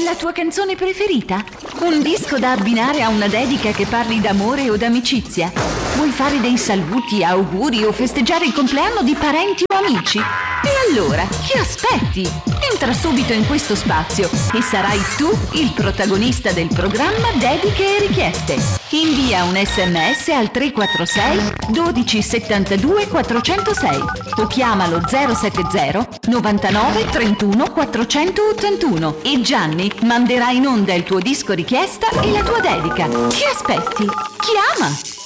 La tua canzone preferita? Un disco da abbinare a una dedica che parli d'amore o d'amicizia? Vuoi fare dei saluti, auguri o festeggiare il compleanno di parenti o amici? E allora, che aspetti? Entra subito in questo spazio e sarai tu il protagonista del programma Dediche e Richieste. Invia un SMS al 346 12 72 406 o chiamalo 070 99 31 481 e Gianni manderà in onda il tuo disco richiesta e la tua dedica. Che aspetti? Chiama!